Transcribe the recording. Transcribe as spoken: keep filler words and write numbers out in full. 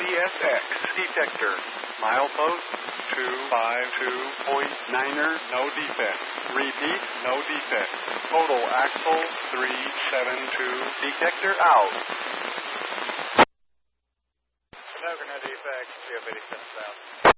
S X detector. Milepost two five two point niner, no defect. Repeat, no defect. Total axle three seven two, detector out. No defect, two fifty-seven south.